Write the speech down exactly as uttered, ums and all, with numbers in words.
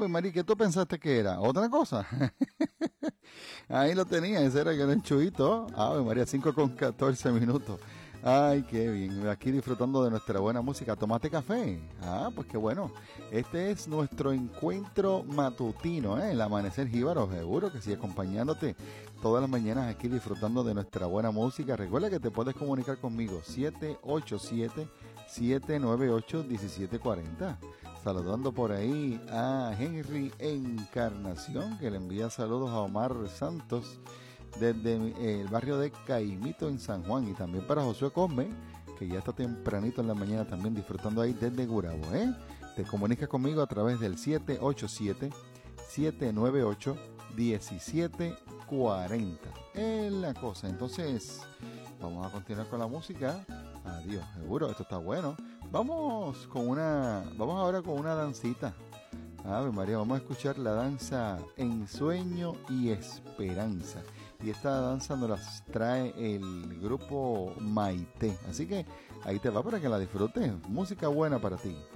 Ave María, ¿qué tú pensaste que era? ¿Otra cosa? Ahí lo tenía, ese era el gran chuito. Ave María, cinco con catorce minutos. Ay, qué bien. Aquí disfrutando de nuestra buena música. ¿Tomaste café? Ah, pues qué bueno. Este es nuestro encuentro matutino, ¿eh? El Amanecer Jíbaro. Seguro que sí, acompañándote todas las mañanas aquí disfrutando de nuestra buena música. Recuerda que te puedes comunicar conmigo. siete ocho siete, siete nueve ocho, uno siete cuatro cero. Saludando por ahí a Henry Encarnación, que le envía saludos a Omar Santos desde el barrio de Caimito en San Juan, y también para Josué Cosme, que ya está tempranito en la mañana también disfrutando ahí desde Gurabo, ¿eh? Te comunicas conmigo a través del siete ocho siete, siete nueve ocho, uno siete cuatro cero. Es la cosa. Entonces, vamos a continuar con la música. Adiós, seguro, esto está bueno. Vamos con una, vamos ahora con una dancita. Ave María, vamos a escuchar la danza Ensueño y Esperanza. Y esta danza nos las trae el grupo Maite. Así que ahí te va para que la disfrutes. Música buena para ti.